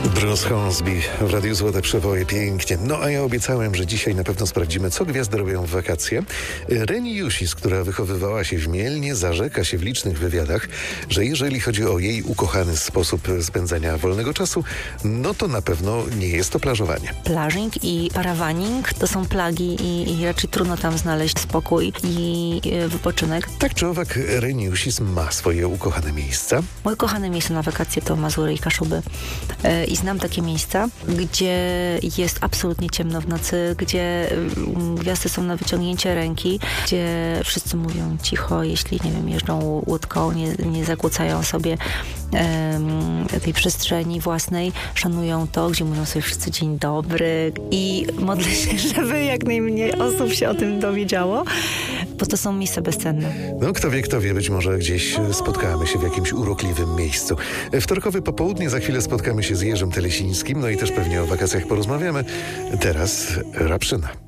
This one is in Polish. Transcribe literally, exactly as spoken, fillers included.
Bruce Hornsby w Radiu Złote Przewoje, pięknie. No a ja obiecałem, że dzisiaj na pewno sprawdzimy, co gwiazdy robią w wakacje. Reni Jusis, która wychowywała się w Mielnie, zarzeka się w licznych wywiadach, że jeżeli chodzi o jej ukochany sposób spędzania wolnego czasu, no to na pewno nie jest to plażowanie. Plażing i parawaning to są plagi i, i raczej trudno tam znaleźć spokój i y, wypoczynek. Tak czy owak, Reni Jusis ma swoje ukochane miejsca. Moje kochane miejsce na wakacje to Mazury i Kaszuby. Y, I znam takie miejsca, gdzie jest absolutnie ciemno w nocy, gdzie gwiazdy są na wyciągnięcie ręki, gdzie wszyscy mówią cicho, jeśli, nie wiem, jeżdżą łódką, nie, nie zakłócają sobie um, tej przestrzeni własnej, szanują to, gdzie mówią sobie wszyscy dzień dobry i modlę się, żeby jak najmniej osób się o tym dowiedziało, bo to są miejsca bezcenne. No kto wie, kto wie, być może gdzieś spotkamy się w jakimś urokliwym miejscu. Wtorkowe popołudnie, za chwilę spotkamy się z Jerzym Telesińskim, no i też pewnie o wakacjach porozmawiamy. Teraz Rapszyna.